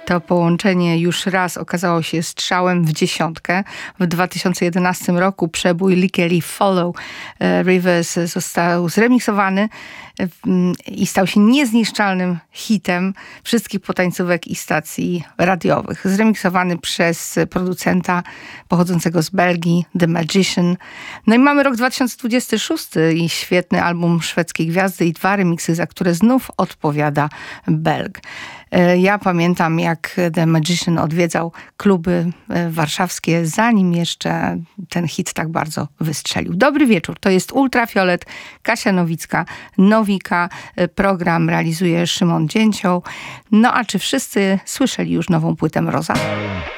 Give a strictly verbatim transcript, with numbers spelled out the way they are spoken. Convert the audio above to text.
To połączenie już raz okazało się strzałem w dziesiątkę. W dwa tysiące jedenastym roku przebój Legally Follow Rivers został zremiksowany i stał się niezniszczalnym hitem wszystkich potańcówek i stacji radiowych. Zremiksowany przez producenta pochodzącego z Belgii, The Magician. No i mamy rok dwa tysiące dwudziesty szósty i świetny album szwedzkiej gwiazdy i dwa remiksy, za które znów odpowiada Belg. Ja pamiętam, jak The Magician odwiedzał kluby warszawskie, zanim jeszcze ten hit tak bardzo wystrzelił. Dobry wieczór, to jest Ultrafiolet, Kasia Nowicka, Nowika. Program realizuje Szymon Dzięcioł. No a czy wszyscy słyszeli już nową płytę Mroza?